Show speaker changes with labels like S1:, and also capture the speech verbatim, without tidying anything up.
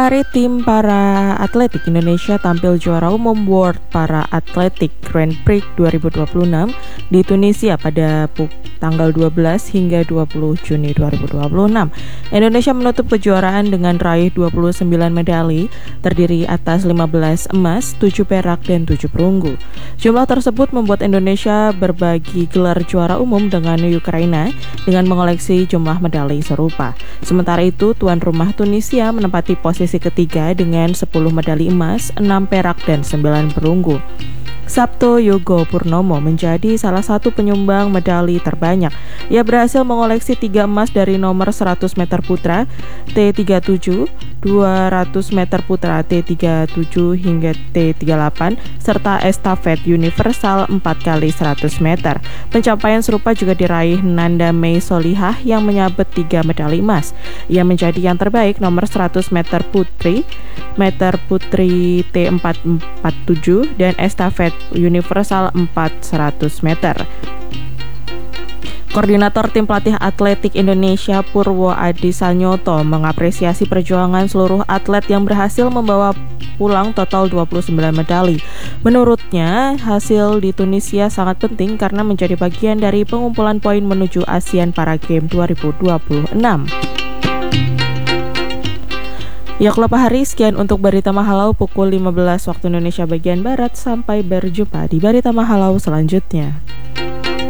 S1: Hari tim para atletik Indonesia tampil juara umum World Para Athletic Grand Prix dua ribu dua puluh enam di Tunisia pada tanggal dua belas hingga dua puluh Juni dua ribu dua puluh enam. Indonesia menutup kejuaraan dengan raih dua puluh sembilan medali, terdiri atas lima belas emas, tujuh perak, dan tujuh perunggu. Jumlah tersebut membuat Indonesia berbagi gelar juara umum dengan Ukraina dengan mengoleksi jumlah medali serupa. Sementara itu, tuan rumah Tunisia menempati posisi ketiga dengan sepuluh medali emas, enam perak, dan sembilan perunggu. Sabto Yogo Purnomo menjadi salah satu penyumbang medali terbanyak. Ia berhasil mengoleksi tiga emas dari nomor seratus meter putra T tiga puluh tujuh, dua ratus meter putra T tiga puluh tujuh hingga T tiga puluh delapan, serta estafet universal empat kali seratus meter. Pencapaian serupa juga diraih Nanda Mei Solihah yang menyabet tiga medali emas. Ia menjadi yang terbaik nomor seratus meter putri, meter putri T empat empat tujuh, dan estafet universal empat seratus meter. Koordinator Tim Pelatih Atletik Indonesia Purwo Adi Sanyoto mengapresiasi perjuangan seluruh atlet yang berhasil membawa pulang total dua puluh sembilan medali. Menurutnya, hasil di Tunisia sangat penting karena menjadi bagian dari pengumpulan poin menuju ASEAN Para Games dua ribu dua puluh enam. Ya, kalau Pak Hari, sekian untuk Barita Mahalau pukul lima belas waktu Indonesia bagian Barat. Sampai berjumpa di Barita Mahalau selanjutnya.